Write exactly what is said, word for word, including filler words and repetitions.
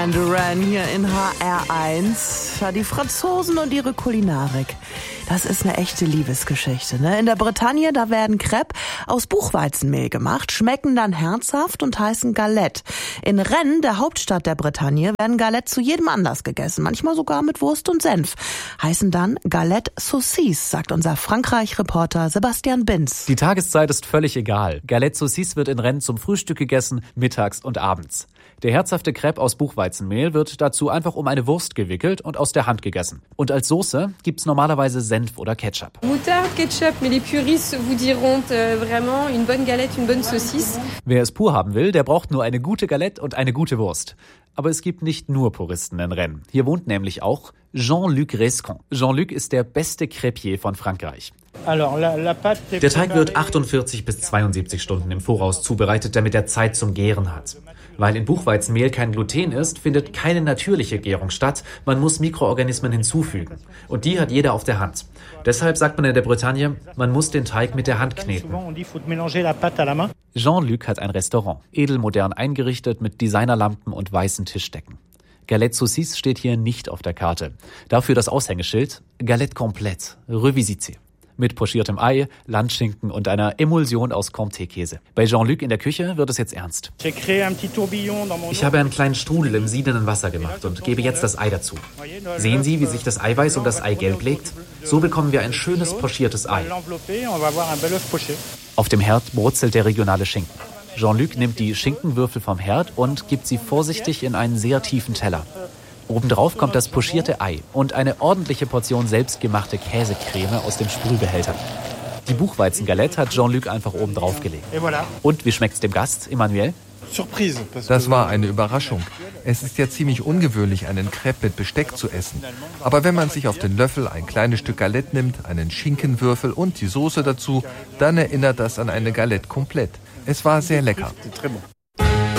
Duran Duran hier in H R eins. Ja, die Franzosen und ihre Kulinarik. Das ist eine echte Liebesgeschichte, ne? In der Bretagne, da werden Crêpes aus Buchweizenmehl gemacht, schmecken dann herzhaft und heißen Galette. In Rennes, der Hauptstadt der Bretagne, werden Galettes zu jedem Anlass gegessen, manchmal sogar mit Wurst und Senf. Heißen dann Galette Saucisse, sagt unser Frankreich-Reporter Sebastian Binz. Die Tageszeit ist völlig egal. Galette Saucisse wird in Rennes zum Frühstück gegessen, mittags und abends. Der herzhafte Crêpe aus Buchweizenmehl wird dazu einfach um eine Wurst gewickelt und aus der Hand gegessen. Und als Soße gibt's normalerweise Senf oder Ketchup. Moutarde, Ketchup, mais les puristes vous diront euh, vraiment une bonne galette, une bonne saucisse. Wer es pur haben will, der braucht nur eine gute Galette und eine gute Wurst. Aber es gibt nicht nur Puristen in Rennes. Hier wohnt nämlich auch Jean-Luc Rescon. Jean-Luc ist der beste Crêpier von Frankreich. Der Teig wird achtundvierzig bis zweiundsiebzig Stunden im Voraus zubereitet, damit er Zeit zum Gären hat. Weil in Buchweizenmehl kein Gluten ist, findet keine natürliche Gärung statt. Man muss Mikroorganismen hinzufügen. Und die hat jeder auf der Hand. Deshalb sagt man in der Bretagne, man muss den Teig mit der Hand kneten. Jean-Luc hat ein Restaurant, edelmodern eingerichtet mit Designerlampen und weißen Tischdecken. Galette Saucisse steht hier nicht auf der Karte. Dafür das Aushängeschild Galette Complète, revisité. Mit pochiertem Ei, Landschinken und einer Emulsion aus Comté-Käse. Bei Jean-Luc in der Küche wird es jetzt ernst. Ich habe einen kleinen Strudel im siedenden Wasser gemacht und gebe jetzt das Ei dazu. Sehen Sie, wie sich das Eiweiß um das Eigelb legt? So bekommen wir ein schönes pochiertes Ei. Auf dem Herd brutzelt der regionale Schinken. Jean-Luc nimmt die Schinkenwürfel vom Herd und gibt sie vorsichtig in einen sehr tiefen Teller. Obendrauf kommt das pochierte Ei und eine ordentliche Portion selbstgemachte Käsecreme aus dem Sprühbehälter. Die Buchweizengalette hat Jean-Luc einfach oben drauf gelegt. Und wie schmeckt's dem Gast, Emmanuel? Das war eine Überraschung. Es ist ja ziemlich ungewöhnlich, einen Crêpe mit Besteck zu essen. Aber wenn man sich auf den Löffel ein kleines Stück Galette nimmt, einen Schinkenwürfel und die Soße dazu, dann erinnert das an eine Galette Complète. Es war sehr lecker.